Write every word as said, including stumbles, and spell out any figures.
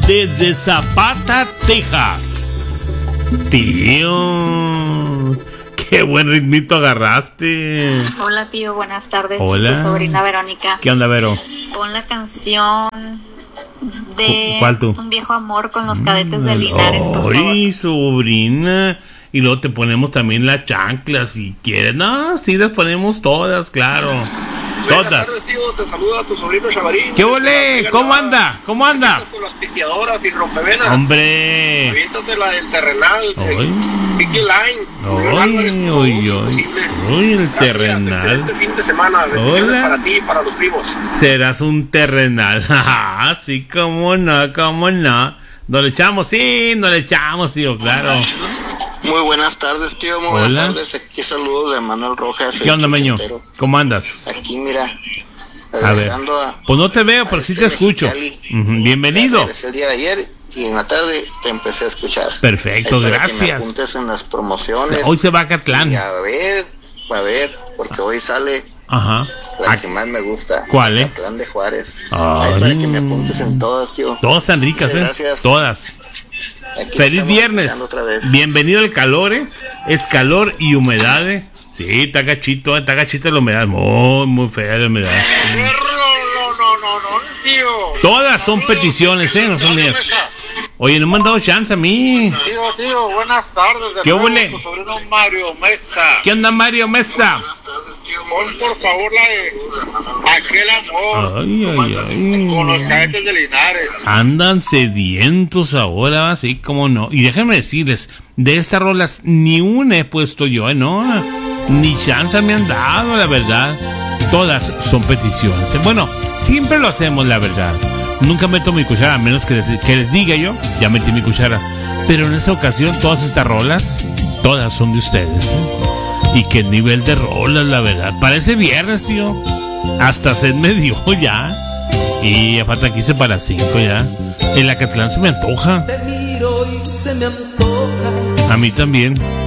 desde Zapata, Texas. Tío, qué buen ritmito agarraste. Hola tío, buenas tardes. Hola. Tu sobrina Verónica. ¿Qué onda, Vero? Pon la canción de ¿Cuál tú? Un viejo amor con los Cadetes de Linares, por favor. Ay, sobrina. Y luego te ponemos también las chanclas si quieres. No, sí, las ponemos todas, claro. Buenas Todas. tardes, tío. Te saluda tu sobrino Chavarín. ¿Qué ole? ¿Cómo anda? ¿Cómo anda? Estás con las pisteadoras y rompevenas. Hombre. Aviéntate la del terrenal. Ay. Vicky Line. Ay, uy, uy. Uy, el Gracias, terrenal. excelente fin de semana. Bendiciones Hola. para ti y para los primos. Serás un terrenal. Sí, cómo no, cómo no. ¿No le echamos? Sí, no le echamos, tío, claro. Muy buenas tardes, tío. Muy buenas Hola. tardes. Aquí saludos de Manuel Rojas. ¿Qué onda, el Meño? chocentero. ¿Cómo andas? Aquí, mira. A ver. Regresando a, Pues no te veo, a pero sí este te escucho. Mexicali. Ujú, bienvenido. Regresé el día de ayer y en la tarde te empecé a escuchar. Perfecto, Ahí para que me gracias. apuntes en las promociones. Hoy se va a Catlán. Y a ver, a ver, porque hoy sale Ajá. la Ah, que más me gusta. ¿Cuál, eh? Catlán de Juárez. Ay. Ahí para que me apuntes en todas, tío. Todas están ricas, Muchas ¿eh? gracias. Todas. Aquí Feliz estamos viernes. escuchando otra vez. Bienvenido al calor, ¿eh? Es calor y humedad, ¿eh? Sí, está gachito, está gachita la humedad. Muy, muy fea la humedad. No, no, no, no, no, tío. Todas son peticiones, ¿eh? No son mías. Oye, no me han dado chance a mí. Tío, tío, buenas tardes. De ¿Qué nuevo, huele? tu sobrino Mario Mesa. ¿Qué onda, Mario Mesa? Buenas tardes, tío. Muy Pon buenas por tardes. favor la de Aquel Amor. Ay, ay, Con los ay. Cadetes de Linares. Andan sedientos ahora, así como no. Y déjenme decirles, de estas rolas ni una he puesto yo, ¿eh? No, ni chance me han dado, la verdad. Todas son peticiones. Bueno, siempre lo hacemos, la verdad. Nunca meto mi cuchara, a menos que les, que les diga yo, ya metí mi cuchara. Pero en esta ocasión, todas estas rolas, todas son de ustedes, ¿eh? Y qué nivel de rolas, la verdad. Parece viernes, tío. Hasta sed me dio ya. Y ya falta quince para las cinco ya. El Acatlán se me antoja. Te miro y se me antoja A mí también.